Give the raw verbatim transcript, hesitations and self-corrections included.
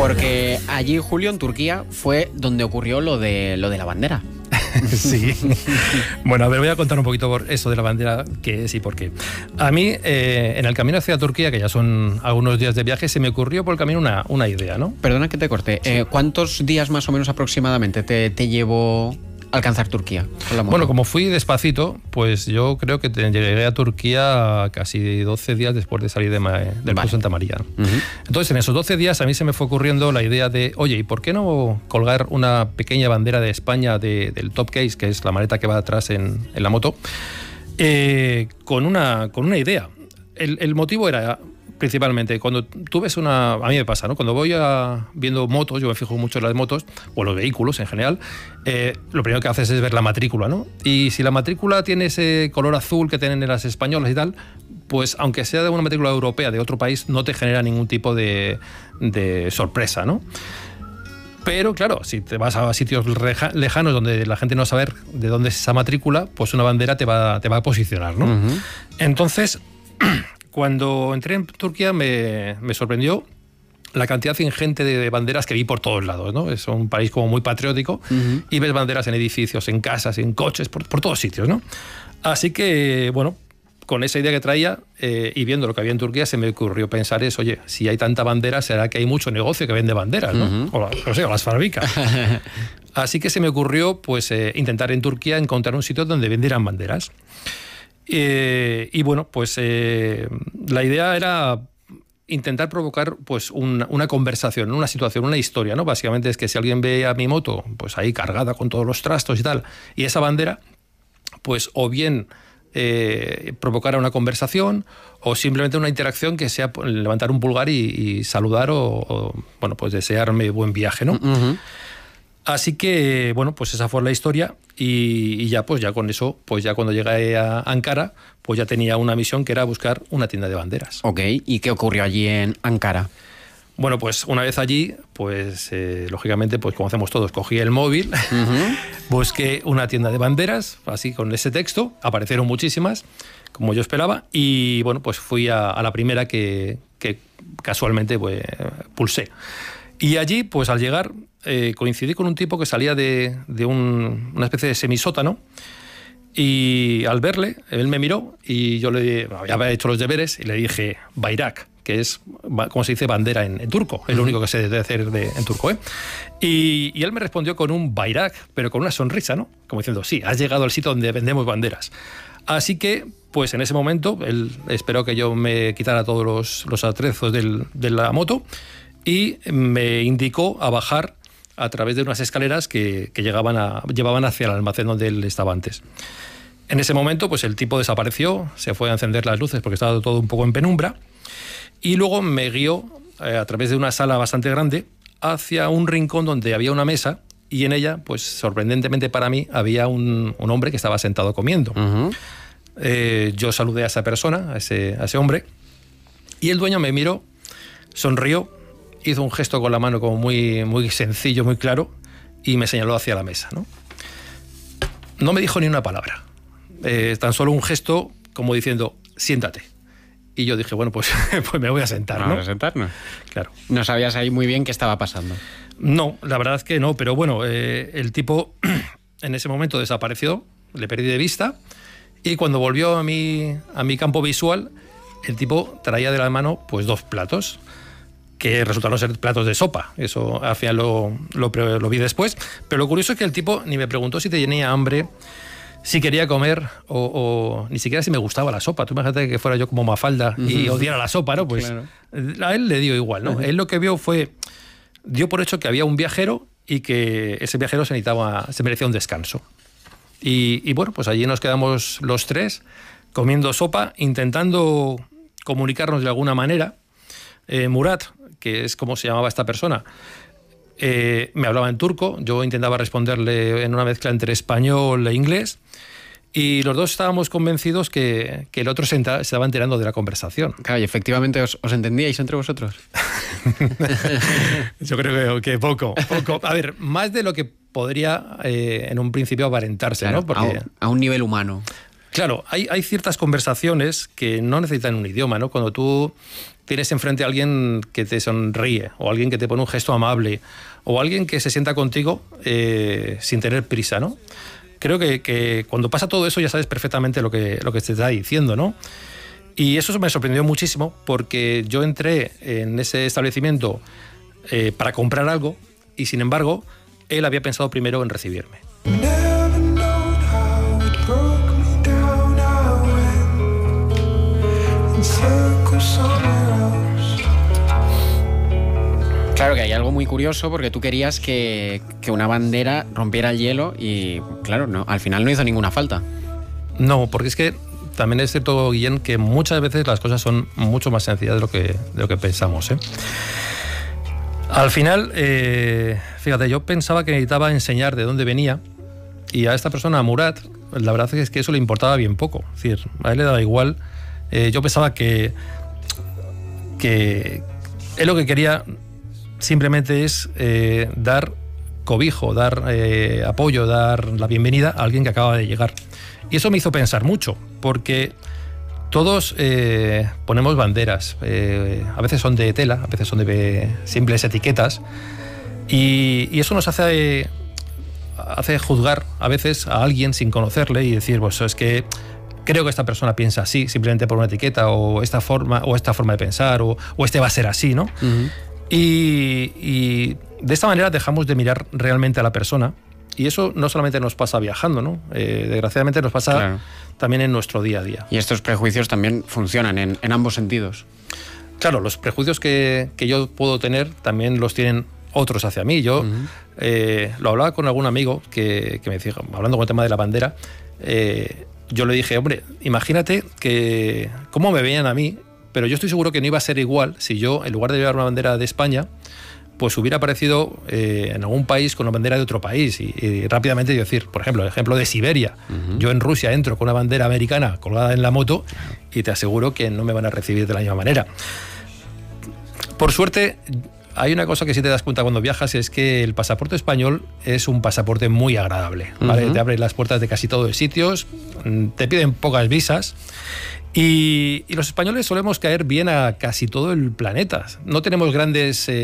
Porque allí, Julio, en Turquía, fue donde ocurrió lo de, lo de la bandera. Sí. Bueno, a ver, voy a contar un poquito por eso de la bandera, qué es y por qué. A mí, eh, en el camino hacia Turquía, que ya son algunos días de viaje, se me ocurrió por el camino una, una idea, ¿no? Perdona que te corte. Eh, ¿Cuántos días más o menos aproximadamente te, te llevó alcanzar Turquía con la moto? Bueno, como fui despacito, pues yo creo que te, llegué a Turquía casi doce días después de salir de Ma, del vale. Puerto Santa María. Uh-huh. Entonces, en esos doce días a mí se me fue ocurriendo la idea de, oye, ¿y por qué no colgar una pequeña bandera de España de, del top case, que es la maleta que va atrás en, en la moto, eh, con, una, con una idea? El, el motivo era... Principalmente, cuando tú ves una... A mí me pasa, ¿no? Cuando voy a, viendo motos, yo me fijo mucho en las motos, o los vehículos en general, eh, lo primero que haces es ver la matrícula, ¿no? Y si la matrícula tiene ese color azul que tienen las españolas y tal, pues aunque sea de una matrícula europea de otro país, no te genera ningún tipo de, de sorpresa, ¿no? Pero claro, si te vas a sitios lejanos donde la gente no sabe de dónde es esa matrícula, pues una bandera te va, te va a posicionar, ¿no? Uh-huh. Entonces... Cuando entré en Turquía me, me sorprendió la cantidad ingente de banderas que vi por todos lados, ¿no? Es un país como muy patriótico, uh-huh. y ves banderas en edificios, en casas, en coches, por, por todos sitios, ¿no? Así que, bueno, con esa idea que traía eh, y viendo lo que había en Turquía, se me ocurrió pensar es, oye, si hay tanta bandera, será que hay mucho negocio que vende banderas, ¿no? Uh-huh. O, o sea, o las fabrica. Así que se me ocurrió, pues, eh, intentar en Turquía encontrar un sitio donde vendieran banderas. Eh, y bueno, pues eh, la idea era intentar provocar pues una, una conversación, una situación, una historia, ¿no? Básicamente es que si alguien ve a mi moto, pues ahí cargada con todos los trastos y tal, y esa bandera, pues o bien eh, provocara una conversación o simplemente una interacción que sea levantar un pulgar y, y saludar o, o, bueno, pues desearme buen viaje, ¿no? Uh-huh. Así que, bueno, pues esa fue la historia y, y ya, pues ya con eso, pues ya cuando llegué a Ankara, pues ya tenía una misión que era buscar una tienda de banderas. Ok, ¿y qué ocurrió allí en Ankara? Bueno, pues una vez allí, pues eh, lógicamente, pues como hacemos todos, cogí el móvil, uh-huh. busqué una tienda de banderas, así con ese texto, aparecieron muchísimas, como yo esperaba, y bueno, pues fui a, a la primera que, que casualmente pues, pulsé. Y allí, pues al llegar, eh, coincidí con un tipo que salía de, de un, una especie de semisótano y al verle, él me miró y yo le había hecho los deberes y le dije Bayrak, que es, como se dice, bandera en, en turco, es lo único que se debe hacer de, en turco, ¿eh? Y, y él me respondió con un Bayrak, pero con una sonrisa, ¿no? Como diciendo, sí, has llegado al sitio donde vendemos banderas. Así que, pues en ese momento, él esperó que yo me quitara todos los, los atrezos del, de la moto y me indicó a bajar a través de unas escaleras que, que llegaban a, llevaban hacia el almacén donde él estaba antes. En ese momento, pues el tipo desapareció, se fue a encender las luces porque estaba todo un poco en penumbra y luego me guió eh, a través de una sala bastante grande hacia un rincón donde había una mesa y en ella, pues sorprendentemente para mí, había un, un hombre que estaba sentado comiendo. Uh-huh. Eh, yo saludé a esa persona, a ese, a ese hombre, y el dueño me miró, sonrió, hizo un gesto con la mano como muy, muy sencillo, muy claro, y me señaló hacia la mesa, ¿no? No me dijo ni una palabra, eh, tan solo un gesto como diciendo, siéntate. Y yo dije, bueno, pues, pues me voy a sentar, ¿no? Vamos a sentarnos. Claro. No sabías ahí muy bien qué estaba pasando. No, la verdad es que no, pero bueno, eh, el tipo en ese momento desapareció, le perdí de vista, y cuando volvió a mi, a mi campo visual, el tipo traía de la mano pues dos platos, que resultaron ser platos de sopa. Eso al final lo, lo, lo vi después. Pero lo curioso es que el tipo ni me preguntó si tenía hambre, si quería comer o, o ni siquiera si me gustaba la sopa. Tú imagínate que fuera yo como Mafalda uh-huh. y odiara la sopa, ¿no? Pues claro. A él le dio igual, ¿no? Uh-huh. Él lo que vio fue, dio por hecho que había un viajero y que ese viajero se necesitaba, se merecía un descanso. Y, y bueno, pues allí nos quedamos los tres comiendo sopa, intentando comunicarnos de alguna manera. Eh, Murat, que es como se llamaba esta persona, eh, me hablaba en turco, yo intentaba responderle en una mezcla entre español e inglés, y los dos estábamos convencidos que, que el otro se, enta, se estaba enterando de la conversación. Claro, y efectivamente os, os entendíais entre vosotros. Yo creo que, que poco, poco. A ver, más de lo que podría eh, en un principio aparentarse, claro, ¿no? Porque a, a un nivel humano. Claro, hay, hay ciertas conversaciones que no necesitan un idioma, ¿no? Cuando tú tienes enfrente a alguien que te sonríe, o alguien que te pone un gesto amable, o alguien que se sienta contigo eh, sin tener prisa, ¿no? Creo que, que cuando pasa todo eso ya sabes perfectamente lo que, lo que te está diciendo, ¿no? Y eso me sorprendió muchísimo porque yo entré en ese establecimiento eh, para comprar algo y, sin embargo, él había pensado primero en recibirme. Claro que hay algo muy curioso porque tú querías que, que una bandera rompiera el hielo y, claro, no, al final no hizo ninguna falta. No, porque es que también es cierto, Guillén, que muchas veces las cosas son mucho más sencillas de lo que, de lo que pensamos, ¿eh? Al final, eh, fíjate, yo pensaba que necesitaba enseñar de dónde venía y a esta persona, a Murat, la verdad es que eso le importaba bien poco. Es decir, a él le daba igual. Eh, yo pensaba que, que él lo que quería simplemente es eh, dar cobijo, dar eh, apoyo, dar la bienvenida a alguien que acaba de llegar. Y eso me hizo pensar mucho, porque todos eh, ponemos banderas, eh, a veces son de tela, a veces son de simples etiquetas, y, y eso nos hace, hace juzgar a veces a alguien sin conocerle y decir, pues es que creo que esta persona piensa así, simplemente por una etiqueta, o esta forma, o esta forma de pensar, o, o este va a ser así, ¿no? Uh-huh. Y, y de esta manera dejamos de mirar realmente a la persona. Y eso no solamente nos pasa viajando, ¿no? Eh, desgraciadamente nos pasa claro. también en nuestro día a día. Y estos prejuicios también funcionan en, en ambos sentidos. Claro, los prejuicios que, que yo puedo tener también los tienen otros hacia mí. Yo uh-huh. eh, lo hablaba con algún amigo que, que me decía, hablando con el tema de la bandera, eh, yo le dije, hombre, imagínate que cómo me veían a mí, pero yo estoy seguro que no iba a ser igual si yo, en lugar de llevar una bandera de España, pues hubiera aparecido eh, en algún país con una bandera de otro país y, y rápidamente decir, por ejemplo, el ejemplo de Siberia. Uh-huh. Yo en Rusia entro con una bandera americana colgada en la moto y te aseguro que no me van a recibir de la misma manera. Por suerte, hay una cosa que sí te das cuenta cuando viajas, es que el pasaporte español es un pasaporte muy agradable, ¿vale? Uh-huh. Te abre las puertas de casi todos los sitios, te piden pocas visas. Y, y los españoles solemos caer bien a casi todo el planeta. No tenemos grandes... Eh,